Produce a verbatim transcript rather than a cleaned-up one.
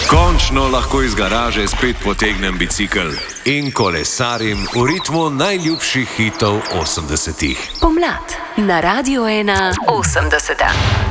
Končno lahko iz garaže spet potegnem bicikel in kolesarim v ritmu najljubših hitov osemdesetih. Pomlad na Radiu ena osemdeseta.